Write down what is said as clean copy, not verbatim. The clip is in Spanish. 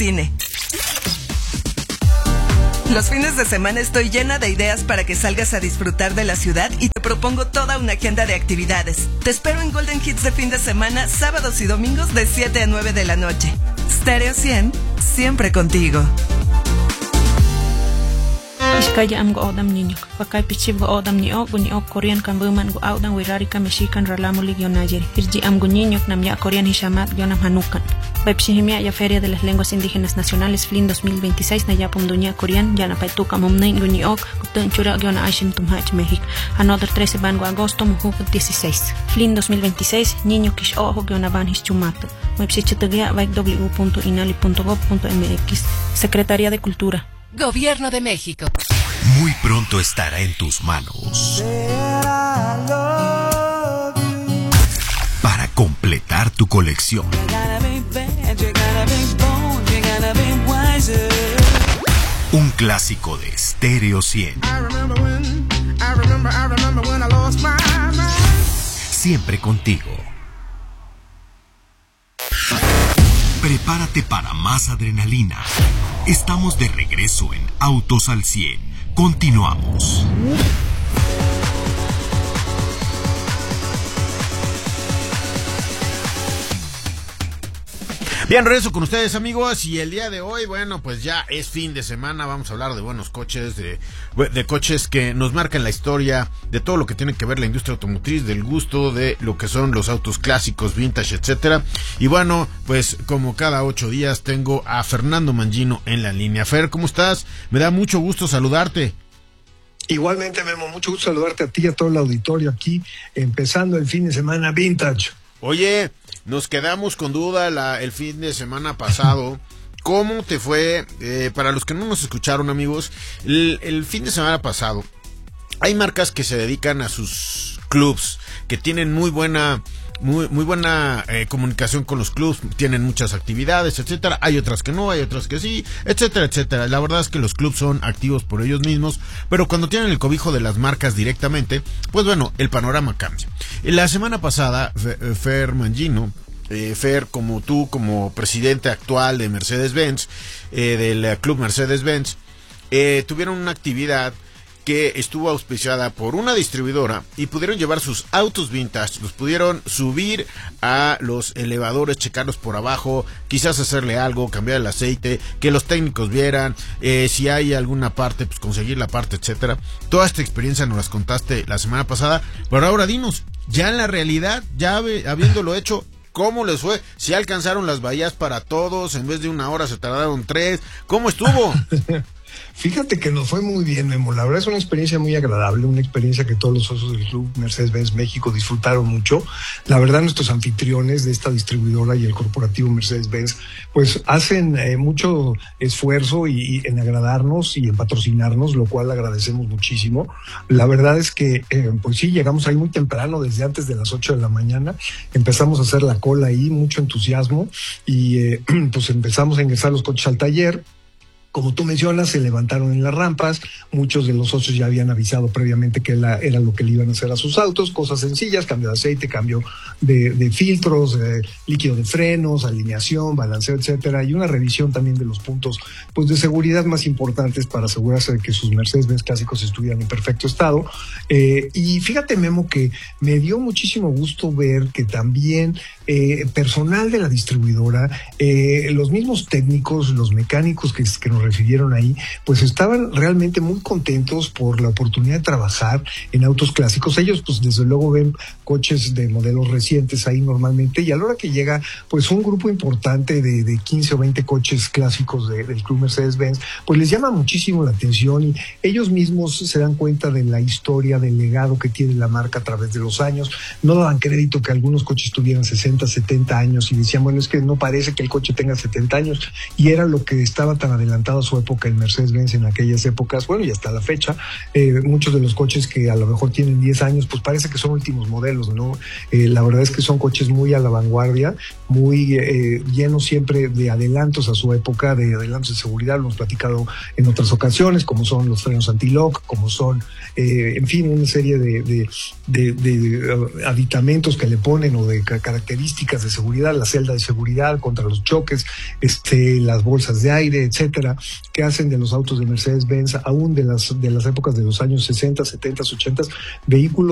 cine. Los fines de semana estoy llena de ideas para que salgas a disfrutar de la ciudad y te propongo toda una agenda de actividades. Te espero en Golden Hits de fin de semana, sábados y domingos de 7 a 9 de la noche. Stereo 100, siempre contigo. Iskaya am go odam niño, pakay pichib go odam ni ok Korean kan buman go audan wirari ka Mexican ralamo ligionayer. Irji am go niño nam ya Korean hishamat gionam hanukan. Pepsihimia ya Feria de las Lenguas Indígenas Nacionales FLIN 2026 na yapum dunia Korean ya na paituka momnain go ni ok kutun chura giona Aishim tumhach México. Another 13 ban go agosto mujuk 16. FLIN 2026 niño kish ojo giona ban hischumato. Website www.inali.gov.mx. Secretaría de Cultura. Gobierno de México. Muy pronto estará en tus manos para completar tu colección. Un clásico de Stereo 100. Siempre contigo. Prepárate para más adrenalina. Estamos de regreso en Autos al 100. Continuamos. Bien, regreso con ustedes, amigos, y el día de hoy, bueno, pues ya es fin de semana, vamos a hablar de buenos coches, de coches que nos marcan la historia, de todo lo que tiene que ver la industria automotriz, del gusto de lo que son los autos clásicos, vintage, etcétera. Y bueno, pues como cada 8 días tengo a Fernando Mangino en la línea. Fer, ¿cómo estás? Me da mucho gusto saludarte. Igualmente, Memo, mucho gusto saludarte a ti y a todo el auditorio aquí, empezando el fin de semana vintage. Oye, nos quedamos con duda el fin de semana pasado. ¿Cómo te fue? Para los que no nos escucharon, amigos, el fin de semana pasado hay marcas que se dedican a sus clubs, que tienen muy buena comunicación con los clubs, tienen muchas actividades, etcétera. Hay otras que no, hay otras que sí, etcétera, etcétera. La verdad es que los clubs son activos por ellos mismos, pero cuando tienen el cobijo de las marcas directamente, pues bueno, el panorama cambia. La semana pasada, Fer Mangino, Fer, como tú, como presidente actual de Mercedes-Benz, del club Mercedes-Benz, tuvieron una actividad que estuvo auspiciada por una distribuidora y pudieron llevar sus autos vintage, los pudieron subir a los elevadores, checarlos por abajo, quizás hacerle algo, cambiar el aceite, que los técnicos vieran, si hay alguna parte, pues conseguir la parte, etcétera. Toda esta experiencia nos las contaste la semana pasada, pero ahora dinos, ya en la realidad, ya habiéndolo hecho, ¿cómo les fue? ¿Si alcanzaron las bahías para todos? En vez de 1 hora se tardaron 3, ¿cómo estuvo? Fíjate que nos fue muy bien, Memo. La verdad es una experiencia muy agradable, una experiencia que todos los socios del Club Mercedes-Benz México disfrutaron mucho. La verdad, nuestros anfitriones de esta distribuidora y el corporativo Mercedes-Benz, pues hacen mucho esfuerzo y en agradarnos y en patrocinarnos, lo cual agradecemos muchísimo. La verdad es que, pues sí, llegamos ahí muy temprano, desde antes de las 8 de la mañana. Empezamos a hacer la cola ahí, mucho entusiasmo, y pues empezamos a ingresar los coches al taller. Como tú mencionas, se levantaron en las rampas, muchos de los socios ya habían avisado previamente que era lo que le iban a hacer a sus autos, cosas sencillas, cambio de aceite, cambio de filtros, líquido de frenos, alineación, balanceo, etcétera, y una revisión también de los puntos pues de seguridad más importantes para asegurarse de que sus Mercedes-Benz clásicos estuvieran en perfecto estado. Y fíjate, Memo, que me dio muchísimo gusto ver que también personal de la distribuidora, los mismos técnicos, los mecánicos que nos refirieron ahí, pues estaban realmente muy contentos por la oportunidad de trabajar en autos clásicos. Ellos pues desde luego ven coches de modelos recientes ahí normalmente, y a la hora que llega pues un grupo importante de 15 o 20 coches clásicos del Club Mercedes-Benz, pues les llama muchísimo la atención, y ellos mismos se dan cuenta de la historia, del legado que tiene la marca a través de los años. No daban crédito que algunos coches tuvieran 60, 70 años, y decían, bueno, es que no parece que el coche tenga 70 años, y era lo que estaba tan adelantado adelantado a su época el Mercedes-Benz en aquellas épocas, bueno, y hasta la fecha, muchos de los coches que a lo mejor tienen 10 años, pues parece que son últimos modelos, ¿no? La verdad es que son coches muy a la vanguardia, muy llenos siempre de adelantos a su época, de adelantos de seguridad, lo hemos platicado en otras ocasiones, como son los frenos anti-lock, como son, en fin, una serie de aditamentos que le ponen o de características de seguridad, la celda de seguridad contra los choques, las bolsas de aire, etcétera, que hacen de los autos de Mercedes-Benz, aún de las épocas de los años 60, 70, 80, vehículos